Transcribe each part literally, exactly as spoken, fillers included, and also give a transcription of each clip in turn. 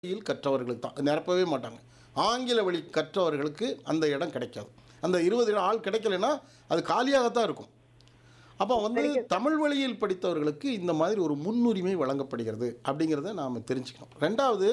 வழியில் கற்றவர்களுக்கு தான் நிரப்பவே மாட்டாங்க. ஆங்கில வழி கற்றவர்களுக்கு அந்த இடம் கிடைக்காது. அந்த இருபது இடம் ஆள் கிடைக்கலைன்னா அது காலியாகத்தான் இருக்கும். அப்போ வந்து தமிழ் வழியில் படித்தவர்களுக்கு இந்த மாதிரி ஒரு முன்னுரிமை வழங்கப்படுகிறது அப்படிங்கிறத நாம் தெரிஞ்சுக்கணும். ரெண்டாவது,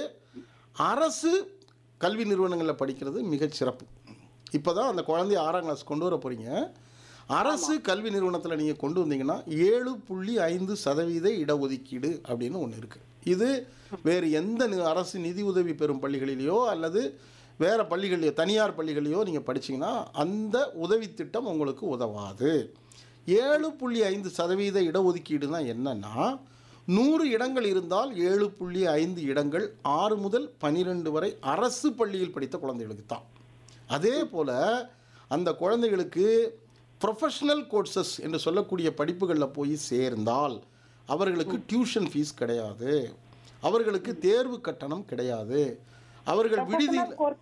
அரசு கல்வி நிறுவனங்களில் படிக்கிறது மிகச் சிறப்பு. இப்போ தான் அந்த குழந்தைய ஆறாம் கிளாஸ் கொண்டு வர போகிறீங்க. அரசு கல்வி நிறுவனத்தில் நீங்கள் கொண்டு வந்தீங்கன்னா ஏழு புள்ளி ஐந்து சதவீத இடஒதுக்கீடு அப்படின்னு ஒன்று இருக்குது. இது வேறு எந்த நி- அரசு நிதி உதவி பெறும் பள்ளிகளிலேயோ அல்லது வேறு பள்ளிகளிலேயோ தனியார் பள்ளிகளிலேயோ நீங்கள் படிச்சீங்கன்னா அந்த உதவி திட்டம் உங்களுக்கு உதவாது. ஏழு புள்ளி ஐந்து சதவீத இடஒதுக்கீடுனா என்னன்னா, நூறு இடங்கள் இருந்தால் ஏழு புள்ளி ஐந்து இடங்கள் ஆறு முதல் பன்னிரெண்டு வரை அரசு பள்ளியில் படித்த குழந்தைகளுக்கு தான். அதே போல் அந்த குழந்தைகளுக்கு ப்ரொஃபஷனல் கோர்சஸ் என்று சொல்லக்கூடிய படிப்புகளில் போய் சேர்ந்தால் அவர்களுக்கு டியூஷன் ஃபீஸ் கிடையாது, அவர்களுக்கு தேர்வு கட்டணம் கிடையாது. அவர்கள் விடுதி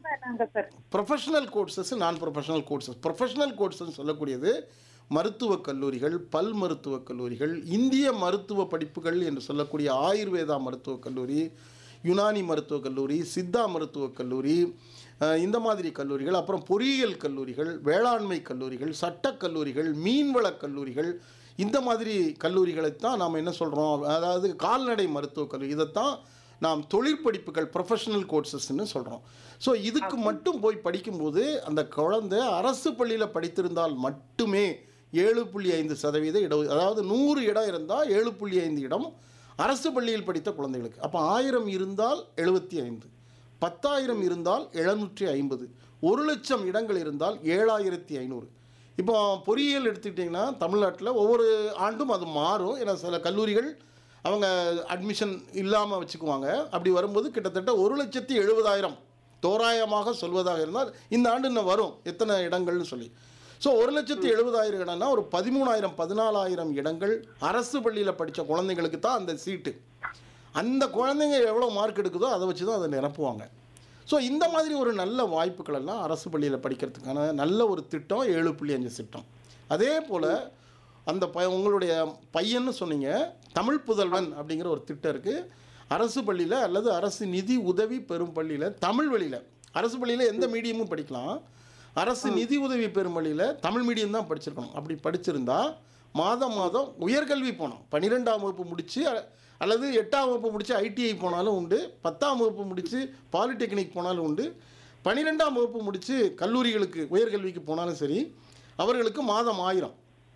ப்ரொஃபஷனல் கோர்சஸ், நான் ப்ரொஃபஷனல் கோர்சஸ் ப்ரொஃபஷனல் கோர்சஸ் சொல்லக்கூடியது மருத்துவக் கல்லூரிகள், பல் மருத்துவக் கல்லூரிகள், இந்திய மருத்துவ படிப்புகள் என்று சொல்லக்கூடிய ஆயுர்வேதா மருத்துவக் கல்லூரி, யுனானி மருத்துவக் கல்லூரி, சித்தா மருத்துவக் கல்லூரி, அஹ், இந்த மாதிரி கல்லூரிகள், அப்புறம் பொறியியல் கல்லூரிகள், வேளாண்மை கல்லூரிகள், சட்டக் கல்லூரிகள், மீன்வளக் கல்லூரிகள், இந்த மாதிரி கல்லூரிகளைத்தான் நாம் என்ன சொல்கிறோம், அதாவது கால்நடை மருத்துவக் கல்லூரி, இதைத்தான் நாம் தொழிற்படிப்புகள் ப்ரொஃபஷனல் கோர்சஸ்ன்னு சொல்கிறோம். ஸோ இதுக்கு மட்டும் போய் படிக்கும்போது அந்த குழந்தை அரசு பள்ளியில் படித்திருந்தால் மட்டுமே ஏழு புள்ளி ஐந்து சதவீத இட, அதாவது நூறு இடம் இருந்தால் ஏழு புள்ளி ஐந்து இடம் அரசு பள்ளியில் படித்த குழந்தைகளுக்கு. அப்போ ஆயிரம் இருந்தால் எழுபத்தி ஐந்து, பத்தாயிரம் இருந்தால் எழுநூற்றி ஐம்பது, ஒரு லட்சம் இடங்கள் இருந்தால் ஏழாயிரத்தி ஐநூறு. இப்போ பொறியியல் எடுத்துக்கிட்டிங்கன்னா தமிழ்நாட்டில் ஒவ்வொரு ஆண்டும் அது மாறும். ஏன்னா சில கல்லூரிகள் அவங்க அட்மிஷன் இல்லாமல் வச்சுக்குவாங்க. அப்படி வரும்போது கிட்டத்தட்ட ஒரு லட்சத்தி எழுபதாயிரம் தோராயமாக சொல்வதாக இருந்தால் இந்த ஆண்டு இன்னும் வரும் எத்தனை இடங்கள்னு சொல்லி. ஸோ ஒரு லட்சத்தி எழுபதாயிரம் இடம்னா ஒரு பதிமூணாயிரம் பதினாலாயிரம் இடங்கள் அரசு பள்ளியில் படித்த குழந்தைங்களுக்கு தான் அந்த சீட்டு. அந்த குழந்தைங்க எவ்வளோ மார்க் எடுக்குதோ அதை வச்சு தான் அதை நிரப்புவாங்க. ஸோ இந்த மாதிரி ஒரு நல்ல வாய்ப்புகள் எல்லாம் அரசு பள்ளியில் படிக்கிறதுக்கான நல்ல ஒரு திட்டம் ஏழு புள்ளி அஞ்சு திட்டம். அதே போல் அந்த ப உங்களுடைய பையன்னு சொன்னீங்க, தமிழ் புதல்வன் அப்படிங்கிற ஒரு திட்டம் இருக்குது. அரசு பள்ளியில் அல்லது அரசு நிதி உதவி பெறும் பள்ளியில் தமிழ் வழியில், அரசு பள்ளியில் எந்த மீடியமும் படிக்கலாம், அரசு நிதி உதவி பெறும் பள்ளியில் தமிழ் மீடியம் தான் படிச்சிருக்கணும். அப்படி படிச்சிருந்தா மாதம் மாதம் உயர்கல்வி போனோம், பன்னிரெண்டாம் வகுப்பு முடித்து அல்லது எட்டாம் வகுப்பு முடித்து ஐடிஐ போனாலும் உண்டு, பத்தாம் வகுப்பு முடித்து பாலிடெக்னிக் போனாலும் உண்டு, பன்னிரெண்டாம் வகுப்பு முடித்து கல்லூரிகளுக்கு உயர்கல்விக்கு போனாலும் சரி, அவர்களுக்கு மாதம் ஆயிரம்.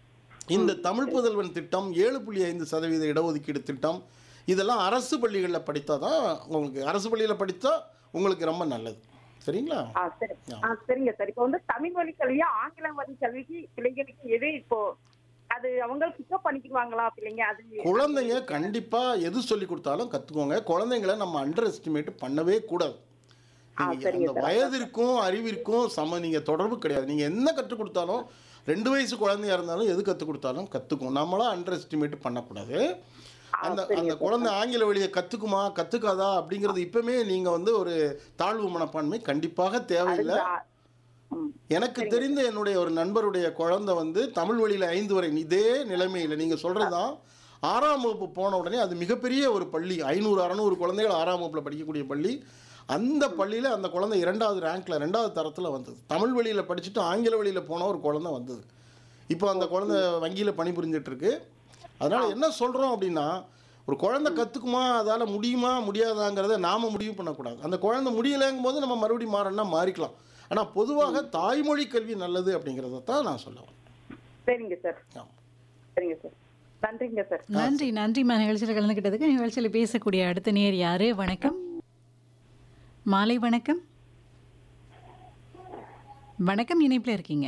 இந்த தமிழ் புதல்வன் திட்டம், ஏழு புள்ளி ஐந்து சதவீத இடஒதுக்கீடு திட்டம், இதெல்லாம் அரசு பள்ளிகளில் படித்தா தான் உங்களுக்கு, அரசு பள்ளியில் படித்தா உங்களுக்கு ரொம்ப நல்லது. சரிங்களா? ஆ, சரி. ஆ, சரிங்க சார். இப்போ வந்து தமிழ் வழி கல்வியா ஆங்கிலம் வழி கல்விக்கு பிள்ளைங்களுக்கு எது இப்போ அது அவங்க பிக்கப் பண்ணிக்குவாங்களா பிள்ளைங்க? அது குழந்தைங்க கண்டிப்பாக எது சொல்லி கொடுத்தாலும் கற்றுக்கோங்க. குழந்தைங்களை நம்ம அண்டர் எஸ்டிமேட் பண்ணவே கூடாது. ஆ, நீங்கள் சரிங்க அந்த சார். வயதிற்கும் அறிவிற்கும் சம நீங்கள் தொடர்பு கிடையாது. நீங்கள் என்ன கற்றுக் கொடுத்தாலும், ரெண்டு வயசு குழந்தையா இருந்தாலும் எது கற்றுக் கொடுத்தாலும் கற்றுக்கும். நம்மளாம் அண்டர் எஸ்டிமேட் பண்ணக்கூடாது. ஆ, அந்த சரிங்க அந்த சார். குழந்தை ஆங்கில வழியை கற்றுக்குமா கற்றுக்காதா அப்படிங்கிறது இப்போமே நீங்கள் வந்து ஒரு தாழ்வு மனப்பான்மை கண்டிப்பாக தேவையில்லை. அதுக்கு ஆ- ம். எனக்கு தெரிந்த என்னுடைய ஒரு நண்பருடைய குழந்தை வந்து தமிழ் வழியில் ஐந்து வரை இதே நிலைமையில் நீங்கள் சொல்கிறது தான், ஆறாம் வகுப்பு போன உடனே அது மிகப்பெரிய ஒரு பள்ளி, ஐநூறு அறநூறு குழந்தைகள் ஆறாம் வகுப்பில் படிக்கக்கூடிய பள்ளி. அந்த பள்ளியில் அந்த குழந்தை இரண்டாவது ரேங்க்கில் ரெண்டாவது தரத்தில் வந்தது. தமிழ் வழியில் படிச்சுட்டு ஆங்கில வழியில் போன ஒரு குழந்தை வந்தது. இப்போ அந்த குழந்தை வங்கியில் பணிபுரிஞ்சிட்டு இருக்கு. அதனால் என்ன சொல்கிறோம் அப்படின்னா, ஒரு குழந்தை கற்றுக்குமா, அதால் முடியுமா முடியாதாங்கிறத நாம் முடிவு பண்ணக்கூடாது. அந்த குழந்தை முடியலைங்கும் போது நம்ம மறுபடியும் மாறணும்னா மாறிக்கலாம். ஆனால் பொதுவாக தாய்மொழி கல்வி நல்லது அப்படிங்கிறத தான் நான் சொல்லுவேன். சரிங்க சார். ஆமாம். சரிங்க சார். நன்றிங்க சார். நன்றி நன்றிம்மா நிகழ்ச்சியில் கலந்துக்கிட்டதுக்கு. நிகழ்ச்சியில் பேசக்கூடிய அடுத்த நேர் யாரு? வணக்கம், மாலை வணக்கம். வணக்கம், இணைப்பில் இருக்கீங்க.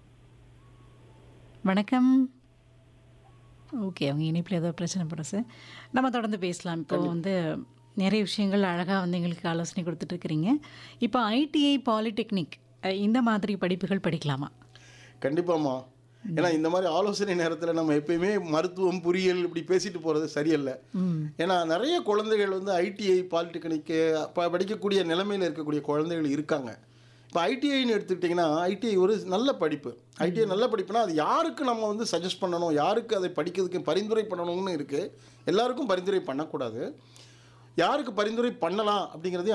வணக்கம். ஓகே, அவங்க இணைப்பில் ஏதோ பிரச்சனை போகிறோம் சார். நம்ம தொடர்ந்து பேசலாம். இப்போ வந்து நிறைய விஷயங்கள் அழகாக வந்து எங்களுக்கு ஆலோசனை கொடுத்துட்ருக்கிறீங்க. இப்போ ஐடிஐ, பாலிடெக்னிக் இந்த மாதிரி படிப்புகள் படிக்கலாமா? கண்டிப்பாம்மா. ஏன்னா இந்த மாதிரி ஆலோசனை நேரத்தில் நம்ம எப்பயுமே மருத்துவம், பொறியியல் இப்படி பேசிட்டு போகிறது சரியல்ல. ஏன்னா நிறைய குழந்தைகள் வந்து ஐடிஐ, பாலிடெக்னிக்கு ப படிக்கக்கூடிய நிலைமையில் இருக்கக்கூடிய குழந்தைகள் இருக்காங்க. இப்போ ஐடிஐன்னு எடுத்துக்கிட்டிங்கன்னா, ஐடிஐ ஒரு நல்ல படிப்பு. ஐடிஐ நல்ல படிப்புனா அது யாருக்கு நம்ம வந்து சஜஸ்ட் பண்ணணும், யாருக்கு அதை படிக்கிறதுக்கு பரிந்துரை பண்ணணும்னு இருக்குது. எல்லாருக்கும் பரிந்துரை பண்ணக்கூடாது. யாருக்கு பரிந்துரை பண்ணலாம் அப்படிங்கிறதையும்